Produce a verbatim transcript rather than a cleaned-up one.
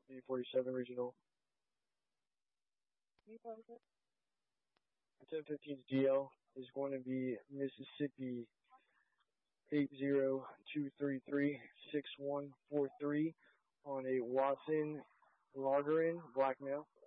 B forty-seven Regional. ten fifteen's D L is going to be Mississippi eight zero two three three six one four three on a Watson Lagerin black male.